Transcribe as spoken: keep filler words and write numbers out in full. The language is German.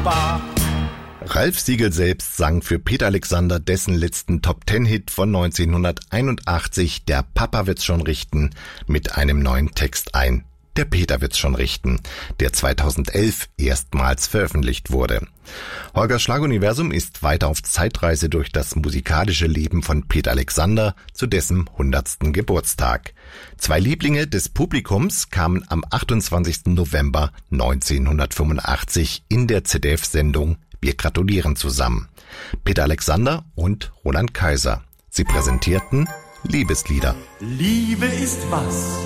Papa. Ralf Siegel selbst sang für Peter Alexander dessen letzten Top-Ten-Hit von neunzehnhunderteinundachtzig, Der Papa wird's schon richten, mit einem neuen Text ein. Der Peter wird's schon richten, der zweitausendelf erstmals veröffentlicht wurde. Holgers Schlaguniversum ist weiter auf Zeitreise durch das musikalische Leben von Peter Alexander zu dessen hundertsten Geburtstag. Zwei Lieblinge des Publikums kamen am achtundzwanzigsten November neunzehnhundertfünfundachtzig in der Z D F-Sendung Wir gratulieren zusammen. Peter Alexander und Roland Kaiser. Sie präsentierten Liebeslieder. Liebe ist was,